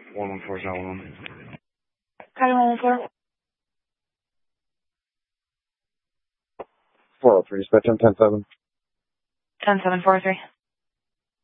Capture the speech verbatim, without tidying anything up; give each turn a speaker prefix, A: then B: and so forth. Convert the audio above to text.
A: one one four seven one.
B: Copy one one four.
A: four oh three, spectrum ten seven.
B: ten seven four three.